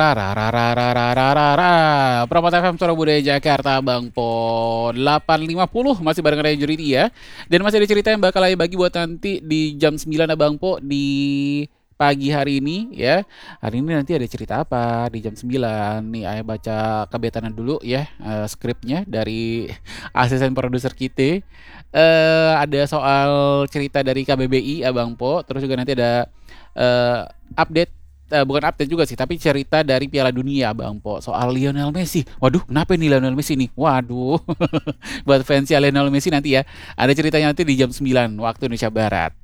Permata FM Suara Budaya Jakarta Bang Po 8.50 masih bareng Ray Juriti ya. Dan masih ada cerita yang bakal Ayah bagi buat nanti di jam 9 Abang Po di pagi hari ini ya. Hari ini nanti ada cerita apa di jam 9 nih, Ayah baca kebetanan dulu ya, skripnya dari asisten produser kita. Ada soal cerita dari KBBI Abang Po, terus juga nanti ada update, bukan update juga sih, tapi cerita dari Piala Dunia Bang Po soal Lionel Messi. Waduh, kenapa nih Lionel Messi nih? Waduh, buat fans Lionel Messi nanti ya, ada ceritanya nanti di jam 9 waktu Indonesia Barat.